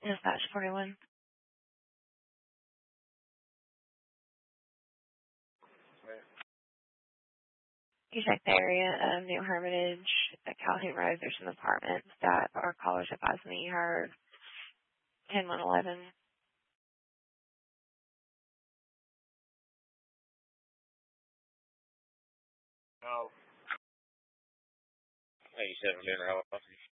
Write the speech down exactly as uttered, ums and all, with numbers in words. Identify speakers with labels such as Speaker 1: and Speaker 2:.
Speaker 1: Dispatch forty-one. You check the area of New Hermitage, at Calhoun Road. There's some apartments that our callers advised me are ten one eleven.
Speaker 2: No. eighty-seven General.